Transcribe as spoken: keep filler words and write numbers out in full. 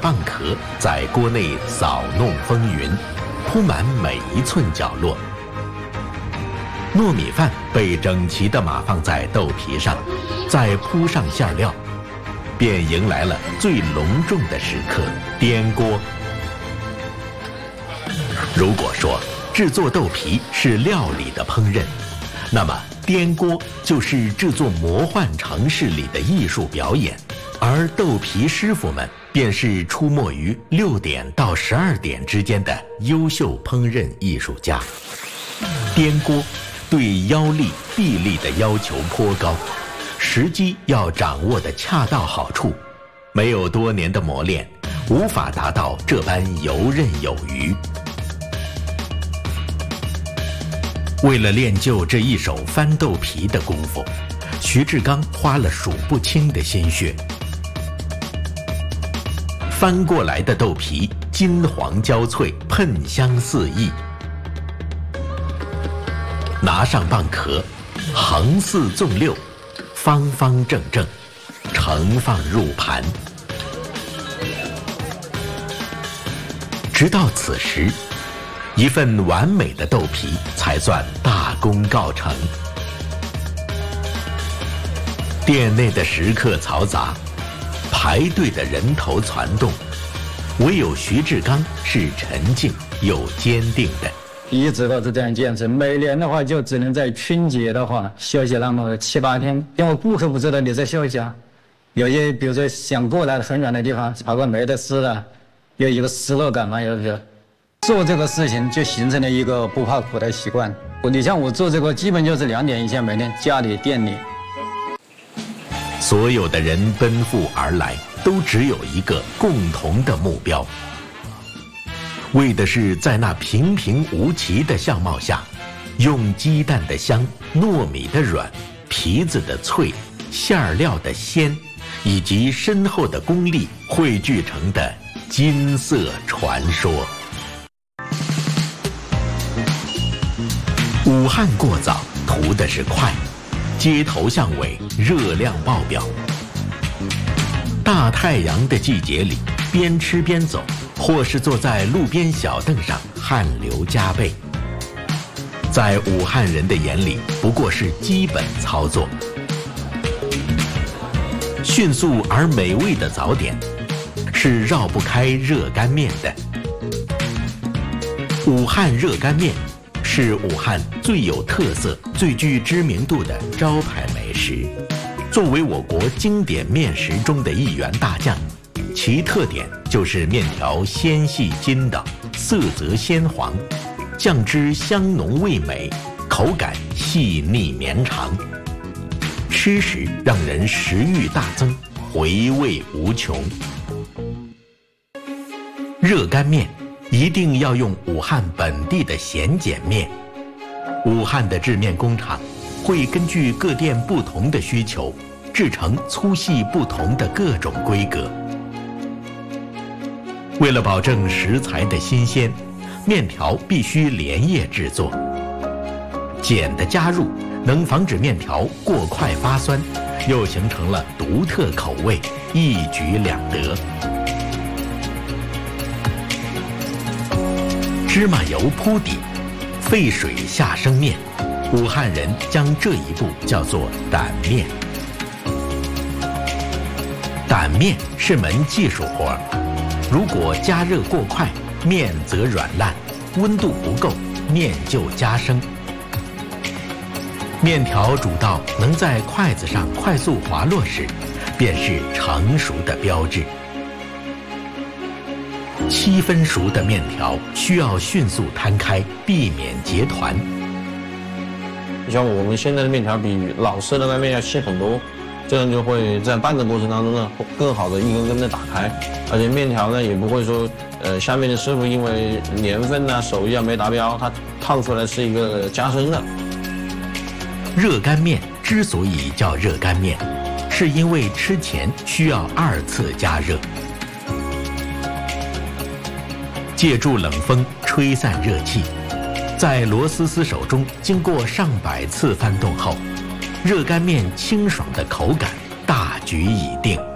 蚌壳在锅内扫弄风云，铺满每一寸角落。糯米饭被整齐地码放在豆皮上，再铺上馅料，便迎来了最隆重的时刻——颠锅。如果说制作豆皮是料理的烹饪，那么颠锅就是制作魔幻城市里的艺术表演，而豆皮师傅们便是出没于六点到十二点之间的优秀烹饪艺术家。颠锅对腰力、臂力的要求颇高，时机要掌握得恰到好处，没有多年的磨练，无法达到这般游刃有余。为了练就这一手翻豆皮的功夫，徐志刚花了数不清的心血。翻过来的豆皮金黄焦脆，喷香四溢。拿上蚌壳，横四纵六，方方正正，盛放入盘。直到此时，一份完美的豆皮才算大功告成。店内的食客嘈杂，排队的人头攒动，唯有徐志刚是沉静又坚定的。 一直都是这样坚持，每年的话就只能在春节的话休息那么七八天，因为顾客不知道你在休息啊。有些比如说想过来很远的地方，跑过没得吃了，有一个失落感嘛，有时候做这个事情就形成了一个不怕苦的习惯。你像我做这个，基本就是两点以前，每天家里店里。 所有的人奔赴而来，都只有一个共同的目标，为的是在那平平无奇的相貌下，用鸡蛋的香、糯米的软、皮子的脆、馅料的鲜，以及深厚的功力汇聚成的金色传说。武汉过早图的是快，街头巷尾热量爆表。大太阳的季节里，边吃边走，或是坐在路边小凳上，汗流浃背。在武汉人的眼里，不过是基本操作。迅速而美味的早点，是绕不开热干面的。武汉热干面是武汉最有特色、最具知名度的招牌美食。作为我国经典面食中的一员大将，其特点就是面条纤细筋道，色泽鲜黄，酱汁香浓味美，口感细腻绵长，吃时让人食欲大增，回味无穷。热干面一定要用武汉本地的咸碱面。武汉的制面工厂会根据各店不同的需求，制成粗细不同的各种规格。为了保证食材的新鲜，面条必须连夜制作。碱的加入能防止面条过快发酸，又形成了独特口味，一举两得。芝麻油铺底，沸水下生面，武汉人将这一步叫做胆面。胆面是门技术活，如果加热过快，面则软烂，温度不够，面就加生。面条煮到能在筷子上快速滑落时，便是成熟的标志。七分熟的面条需要迅速摊开，避免结团。 像我们现在的面条比老式的那面要细很多，这样就会在拌的过程当中呢，更好的一根根的打开，而且面条呢也不会说，呃，下面的师傅因为年份呐、手艺啊没达标，它烫出来是一个加生的。 热干面之所以叫热干面，是因为吃前需要二次加热。借助冷风吹散热气，在螺丝丝手中经过上百次翻动后，热干面清爽的口感大局已定。